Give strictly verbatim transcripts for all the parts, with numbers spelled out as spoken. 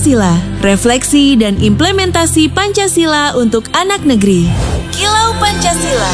Pancasila, refleksi dan implementasi Pancasila untuk anak negeri. Kilau Pancasila.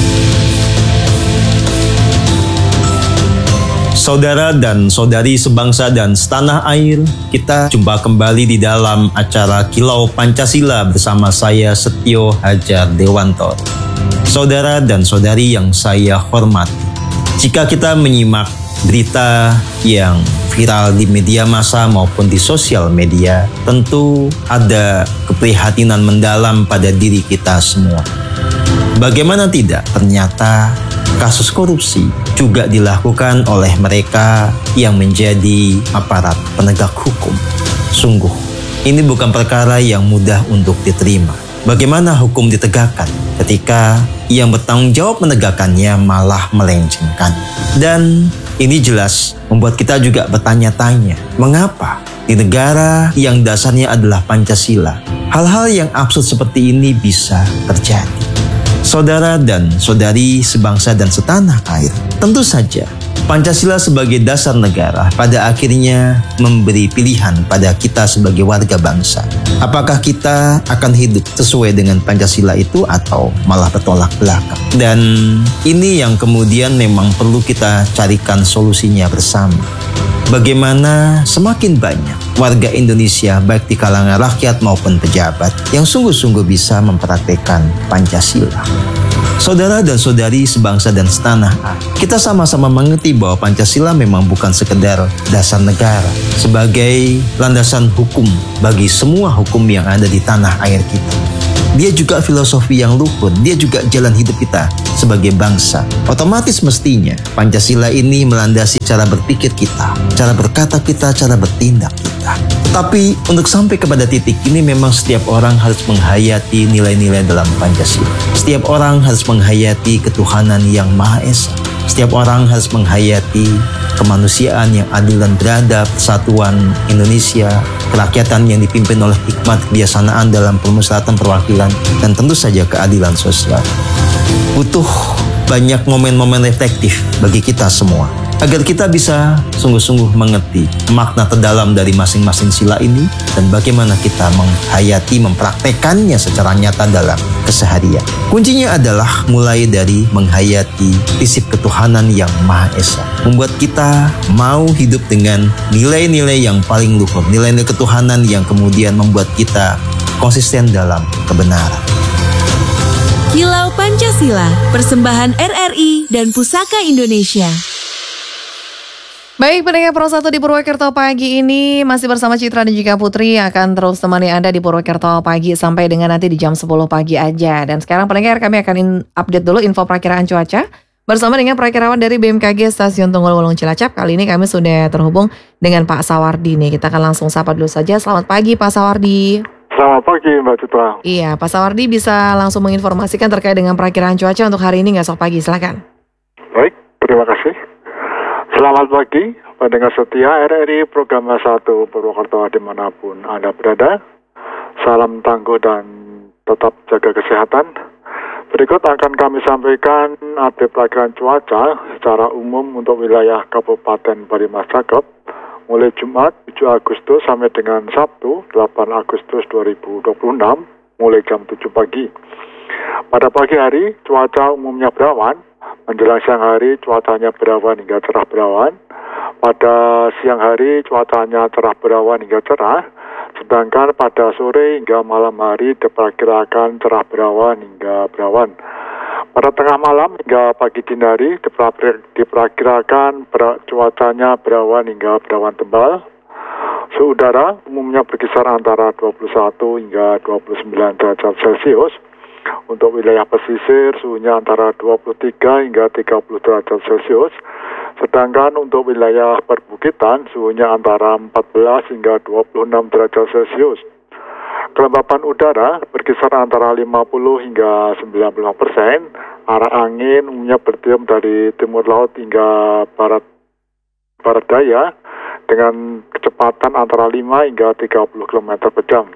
Saudara dan saudari sebangsa dan setanah air, kita jumpa kembali di dalam acara Kilau Pancasila bersama saya Setio Hajar Dewanto. Saudara dan saudari yang saya hormati, jika kita menyimak berita yang viral di media massa maupun di sosial media, tentu ada keprihatinan mendalam pada diri kita semua. Bagaimana tidak, ternyata kasus korupsi juga dilakukan oleh mereka yang menjadi aparat penegak hukum. Sungguh, ini bukan perkara yang mudah untuk diterima. Bagaimana hukum ditegakkan ketika yang bertanggung jawab menegakkannya malah melencengkan? Dan ini jelas membuat kita juga bertanya-tanya, mengapa di negara yang dasarnya adalah Pancasila, hal-hal yang absurd seperti ini bisa terjadi? Saudara dan saudari sebangsa dan setanah air, tentu saja Pancasila sebagai dasar negara pada akhirnya memberi pilihan pada kita sebagai warga bangsa. Apakah kita akan hidup sesuai dengan Pancasila itu atau malah bertolak belakang? Dan ini yang kemudian memang perlu kita carikan solusinya bersama. Bagaimana semakin banyak warga Indonesia baik di kalangan rakyat maupun pejabat yang sungguh-sungguh bisa mempraktekkan Pancasila. Saudara dan saudari sebangsa dan setanah air, kita sama-sama mengerti bahwa Pancasila memang bukan sekedar dasar negara sebagai landasan hukum bagi semua hukum yang ada di tanah air kita. Dia juga filosofi yang luhur, dia juga jalan hidup kita sebagai bangsa. Otomatis mestinya Pancasila ini melandasi cara berpikir kita, cara berkata kita, cara bertindak kita. Tetapi untuk sampai kepada titik ini memang setiap orang harus menghayati nilai-nilai dalam Pancasila. Setiap orang harus menghayati ketuhanan yang Maha Esa. Setiap orang harus menghayati kemanusiaan yang adil dan beradab, persatuan Indonesia, kerakyatan yang dipimpin oleh hikmat kebijaksanaan dalam permusyawaratan perwakilan, dan tentu saja keadilan sosial. Butuh banyak momen-momen reflektif bagi kita semua, agar kita bisa sungguh-sungguh mengerti makna terdalam dari masing-masing sila ini dan bagaimana kita menghayati, mempraktekannya secara nyata dalam keseharian. Kuncinya adalah mulai dari menghayati prinsip ketuhanan yang Maha Esa, membuat kita mau hidup dengan nilai-nilai yang paling luhur, nilai-nilai ketuhanan yang kemudian membuat kita konsisten dalam kebenaran. Kilau Pancasila, persembahan R R I dan Pusaka Indonesia. Baik, pendengar Pro satu di Purwokerto pagi ini masih bersama Citra dan juga Putri yang akan terus temani Anda di Purwokerto pagi sampai dengan nanti di jam sepuluh pagi aja. Dan sekarang pendengar, kami akan in- update dulu info perakiraan cuaca bersama dengan perakirawan dari B M K G Stasiun Tunggul Wulung Cilacap. Kali ini kami sudah terhubung dengan Pak Sawardi nih. Kita akan langsung sapa dulu saja. Selamat pagi Pak Sawardi. Selamat pagi Mbak Citra. Iya, Pak Sawardi bisa langsung menginformasikan terkait dengan perakiraan cuaca untuk hari ini nggak esok pagi, silakan. Baik, terima kasih. Selamat pagi, pendengar setia R R I Program satu Purwokerto dimanapun Anda berada. Salam tangguh dan tetap jaga kesehatan. Berikut akan kami sampaikan update perakiraan cuaca secara umum untuk wilayah Kabupaten Bali Mas Cakep mulai Jumat tujuh Agustus sampai dengan Sabtu delapan Agustus dua ribu dua puluh enam mulai jam tujuh pagi. Pada pagi hari cuaca umumnya berawan, menjelang siang hari cuacanya berawan hingga cerah berawan. Pada siang hari cuacanya cerah berawan hingga cerah, sedangkan pada sore hingga malam hari diperkirakan cerah berawan hingga berawan. Pada tengah malam hingga pagi dini hari diperkirakan ber- cuacanya berawan hingga berawan tebal. Suhu udara umumnya berkisar antara dua puluh satu hingga dua puluh sembilan derajat Celcius. Untuk wilayah pesisir suhunya antara dua puluh tiga hingga tiga puluh derajat Celcius. Sedangkan untuk wilayah perbukitan suhunya antara empat belas hingga dua puluh enam derajat Celcius. Kelembapan udara berkisar antara lima puluh hingga sembilan puluh lima persen. Arah angin umumnya bertiup dari timur laut hingga barat barat daya dengan kecepatan antara lima hingga tiga puluh kilometer per jam.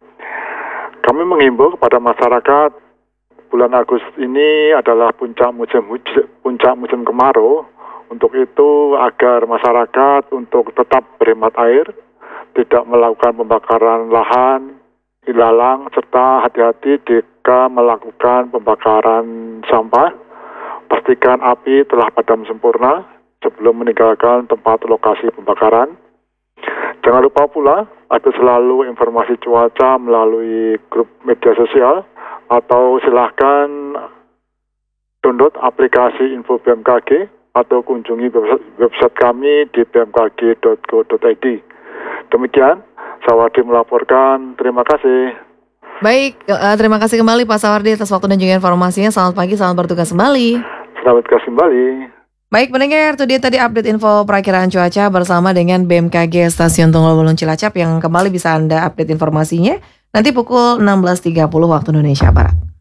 Kami menghimbau kepada masyarakat, bulan Agustus ini adalah puncak musim hujan, puncak musim kemarau. Untuk itu agar masyarakat untuk tetap berhemat air, tidak melakukan pembakaran lahan, ilalang, serta hati-hati jika melakukan pembakaran sampah. Pastikan api telah padam sempurna sebelum meninggalkan tempat lokasi pembakaran. Jangan lupa pula ada selalu informasi cuaca melalui grup media sosial atau silahkan download aplikasi Info B M K G atau kunjungi website kami di b m k g dot go dot i d. Demikian, Sawardi melaporkan. Terima kasih. Baik, uh, terima kasih kembali Pak Sawardi atas waktu dan juga informasinya. Selamat pagi, selamat bertugas kembali. Selamat bertugas kembali. Baik pendengar, itu dia tadi update info perakiraan cuaca bersama dengan B M K G Stasiun Tunggal Balong Cilacap yang kembali bisa Anda update informasinya nanti pukul enam belas tiga puluh waktu Indonesia Barat.